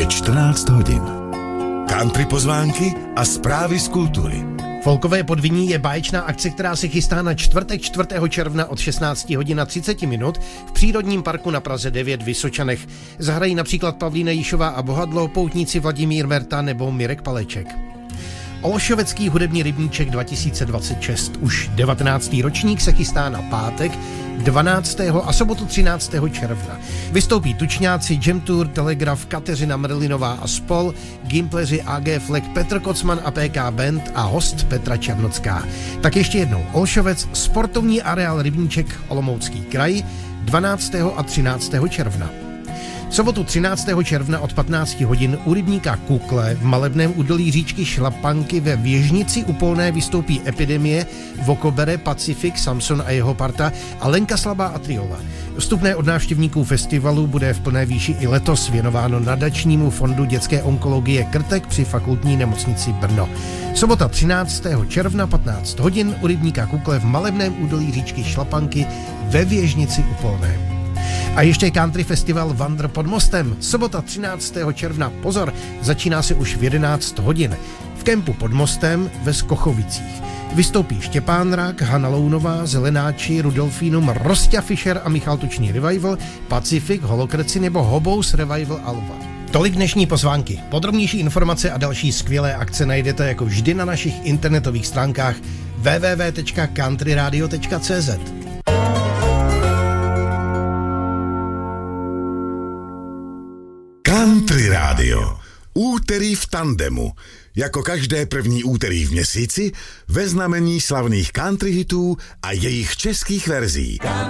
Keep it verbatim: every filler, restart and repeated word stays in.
Je čtrnáct hodin. Country pozvánky a zprávy z kultury. Folkové podviní je báječná akce, která se chystá na čtvrtek čtvrtého června od šestnáct hodin a třicet minut v přírodním parku na Praze devět v Vysočanech. Zahrají například Pavlína Jíšová a Bohadlo, poutníci Vladimír Merta nebo Mirek Paleček. Olšovecký hudební rybníček dva tisíce dvacet šest. Už devatenáctý ročník se chystá na pátek dvanáctého a sobotu třináctého června. Vystoupí tučňáci Jam Tour, Telegraf, Kateřina Merlinová a spol, Gimpleři, A G Fleck, Petr Kocman a P K Band a host Petra Černocká. Tak ještě jednou Olšovec, sportovní areál Rybníček, Olomoucký kraj, dvanáctého a třináctého června. V sobotu třináctého června od patnácti hodin u rybníka Kukle v malebném údolí říčky Šlapanky ve Věžnici u Polné vystoupí Epidemie, Vokobere, Pacific, Samson a jeho parta a Lenka Slabá a Triola. Vstupné od návštěvníků festivalu bude v plné výši i letos věnováno nadačnímu fondu dětské onkologie Krtek při fakultní nemocnici Brno. Sobota třináctého června patnáct hodin u rybníka Kukle v malebném údolí říčky Šlapanky ve Věžnici u Polné. A ještě country festival Vandr pod mostem. Sobota třináctého června, pozor, začíná se už v jedenáct hodin. V kempu pod mostem ve Skochovicích. Vystoupí Štěpán Rak, Hana Lounová, Zelenáči, Rudolfínum, Rostia Fischer a Michal Tučný Revival, Pacific, Holokreci nebo Hobous Revival Alva. Tolik dnešní pozvánky. Podrobnější informace a další skvělé akce najdete jako vždy na našich internetových stránkách w w w tečka country radio tečka c z. Country Radio. Úterý v tandemu. Jako každé první úterý v měsíci ve znamení slavných country hitů a jejich českých verzí.